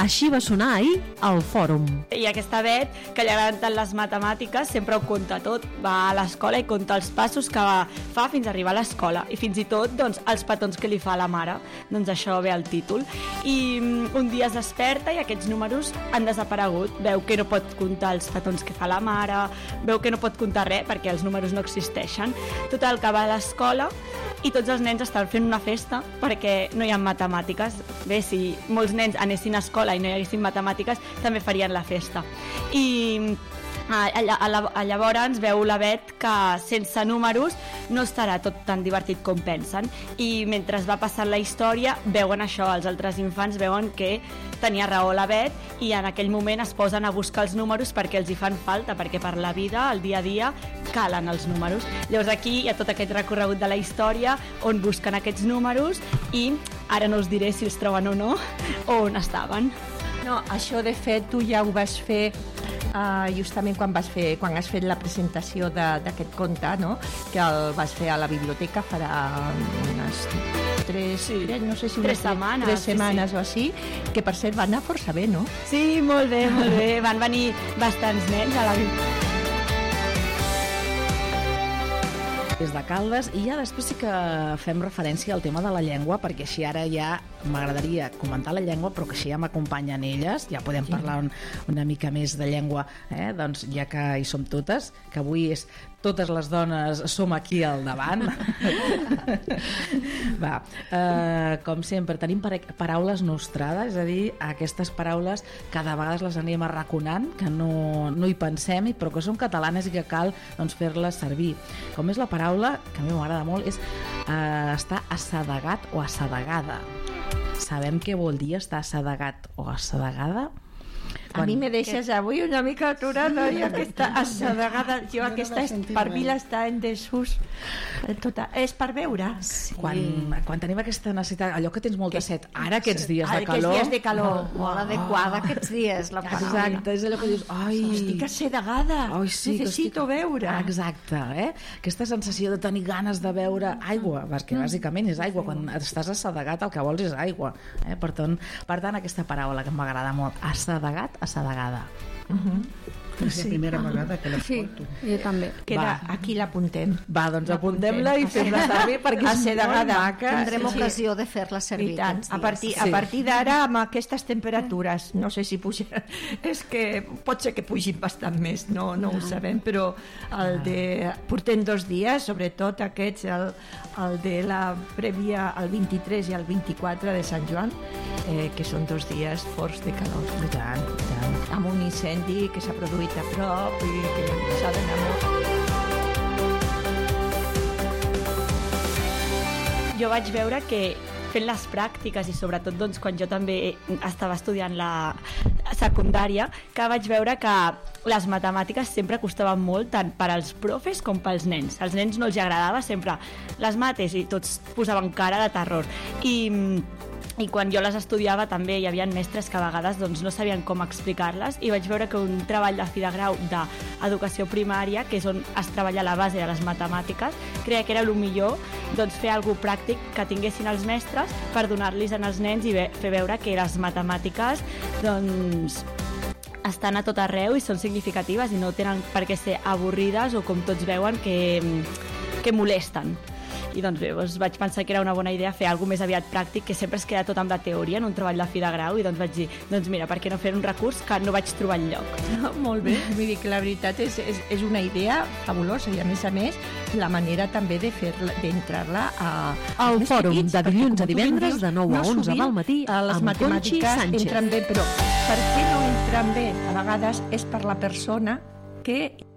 Així va sonar ahir al fòrum. I aquesta Bet, que li agraden tant les matemàtiques, sempre ho conta tot. Va a l'escola i conta els passos que fa fins a arribar a l'escola. I fins i tot doncs, els petons que li fa a la mare. Doncs això ve al títol. I un dia es desperta i aquests números han desaparegut. Veu que no pot comptar els petons que fa la mare, veu que no pot comptar res perquè els números no existeixen. Total, que va a l'escola i tots els nens estan fent una festa perquè no hi ha matemàtiques. Bé, si molts nens anessin a escola i no hi haguessin matemàtiques, també farien la festa. I llavors veu la Bet que sense números no estarà tot tan divertit com pensen, i mentre es va passant la història veuen això, els altres infants veuen que tenia raó la Bet i en aquell moment es posen a buscar els números perquè els hi fan falta, perquè per la vida, el dia a dia, calen els números. Llavors aquí hi ha tot aquest recorregut de la història on busquen aquests números i ara no us diré si els troben o no o on estaven. No, això de fet tu ja ho vas fer justament quan has fet la presentació d'aquest conte, no? Que el vas fer a la biblioteca farà unes 3 setmanes o així, que per cert va anar força bé, no? Sí, molt bé, molt bé. Van venir bastants nens a la biblioteca. Des de Caldes, i ja després sí que fem referència al tema de la llengua, perquè així ara ja m'agradaria comentar la llengua, però que així ja m'acompanyen elles, ja podem parlar una mica més de llengua, doncs ja que hi som totes, que avui és totes les dones som aquí al davant. Va, com sempre, tenim paraules nostrades, és a dir, aquestes paraules que de vegades les anem arraconant, que no hi pensem, però que són catalanes i que cal doncs, fer-les servir. Com és la paraula, que a mi m'agrada molt, és estar assedegat o assedegada. Sabem què vol dir estar assedegat o assedegada? A mi me deixes avui una mica aturada i aquesta assedegada, jo aquesta per mi està en desús tota. És per beure. Sí. Quan tenim aquesta necessitat, allò que tens molta set, ara aquests dies de calor, aquests dies de calor, molt adequada aquests dies, la paraula. Exacte, és allò que dius, ai, estic assedegada, necessito beure. Exacte, aquesta sensació de tenir ganes de beure aigua, perquè bàsicament és aigua, quan estàs assedegat el que vols és aigua, per tant aquesta paraula que m'agrada molt, assedegat, assedegada. És la primera vegada que la porto. Sí, jo també. Aquí l'apuntem. Va, doncs apuntem-la i fem-la servir perquè és molt maca. Tindrem ocasió de fer-la servir. A partir d'ara, amb aquestes temperatures, no sé si puja, és que pot ser que pugin bastant més, no ho sabem, però portem 2 dies, sobretot aquests, el de la prèvia al 23 i al 24 de Sant Joan, que són 2 dies forts de calor. I tant. Amb un incendi que s'ha produït a prop i que s'ha d'anar molt. Jo vaig veure que fent les pràctiques i sobretot doncs, quan jo també estava estudiant la secundària, que vaig veure que les matemàtiques sempre costaven molt tant per als profes com pels nens. Als nens no els agradava sempre les mates i tots posaven cara de terror. I quan jo les estudiava també hi havia mestres que a vegades doncs, no sabien com explicar-les, i vaig veure que un treball de fi de grau d'educació primària, que és on es treballa la base de les matemàtiques, creia que era el millor doncs, fer alguna cosa pràctic que tinguessin els mestres per donar-los als nens i fer veure que les matemàtiques doncs, estan a tot arreu i són significatives i no tenen per què ser avorrides o com tots veuen que molesten. I doncs bé, vaig pensar que era una bona idea fer alguna més aviat pràctic, que sempre es queda tot amb la teoria en un treball de fi de grau, i doncs vaig dir, doncs mira, per què no fer un recurs que no vaig trobar enlloc? Molt bé, vull dir que la veritat és una idea fabulosa, i a més la manera també d'entrar-la al fòrum de dilluns a divendres de 9 a 11 del matí amb Conxi Sánchez. Entren bé, però per què no entren bé? A vegades és per la persona que